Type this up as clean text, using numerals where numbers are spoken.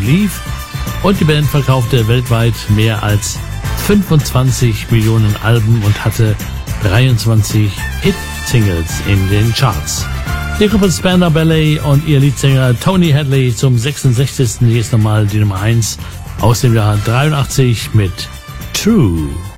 lief und die Band verkaufte weltweit mehr als 25 Millionen Alben und hatte 23 Hit-Singles in den Charts. Die Gruppe Spandau Ballet und ihr Leadsänger Tony Hadley zum 66. Hier ist nochmal die Nummer 1 aus dem Jahr 83 mit True.